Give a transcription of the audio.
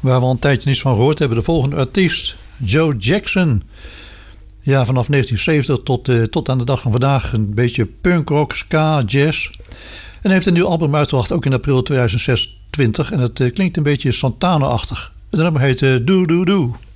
Waar we al een tijdje niets van gehoord hebben. De volgende artiest, Joe Jackson. Ja, vanaf 1970 tot aan de dag van vandaag een beetje punkrock, ska, jazz. En heeft een nieuw album uitgebracht, ook in april 2026. En het klinkt een beetje Santana-achtig. Het nummer heet Do Do Do.